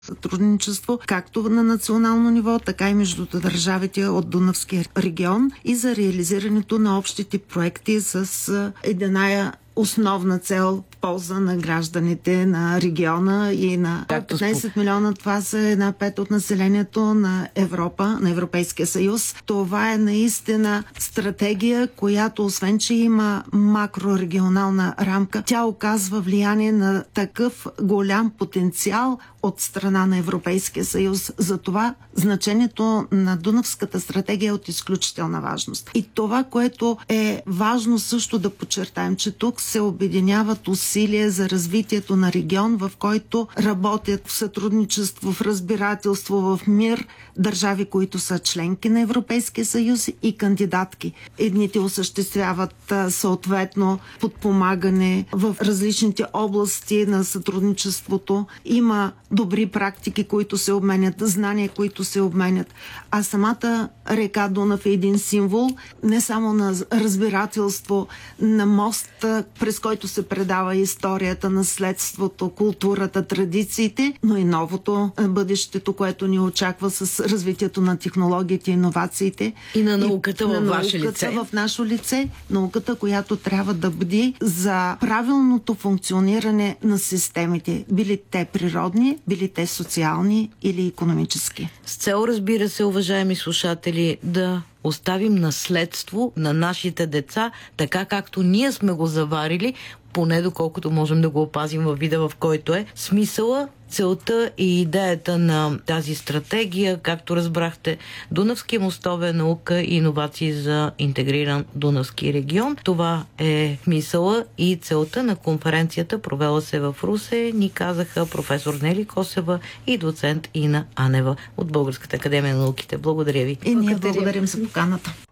сътрудничество, както на национално ниво, така и между държавите от Дунавския регион и за реализирането на общите проекти с една основна цел в полза на гражданите на региона и на 15 милиона. Това са 1/5 от населението на Европа, на Европейския съюз. Това е наистина стратегия, която освен, че има макрорегионална рамка, тя оказва влияние на такъв голям потенциал от страна на Европейския съюз. Затова значението на Дунавската стратегия е от изключителна важност. И това, което е важно също да подчертаем, че тук се обединяват усилия за развитието на регион, в който работят в сътрудничество, в разбирателство, в мир държави, които са членки на Европейския съюз и кандидатки. Едните осъществяват съответно подпомагане в различните области на сътрудничеството. Има добри практики, които се обменят, знания, които се обменят. А самата река Дунав е един символ не само на разбирателство, на мост, през който се предава историята, наследството, културата, традициите, но и новото бъдещето, което ни очаква с развитието на технологиите, иновациите. И на науката във ваше лице. В наше лице. Науката, която трябва да бди за правилното функциониране на системите. Били те природни, били те социални или икономически. С цел, разбира се, уважаеми слушатели, да оставим наследство на нашите деца, така както ние сме го заварили, поне доколкото можем да го опазим във вида, в който е. Смисъла, целта и идеята на тази стратегия, както разбрахте, Дунавски мостове, наука и иновации за интегриран Дунавски регион. Това е смисъла и целта на конференцията, провела се в Русе, ни казаха професор Нели Косева и доцент Ина Анева от Българската академия на науките. Благодаря ви. И ние благодарим за поканата.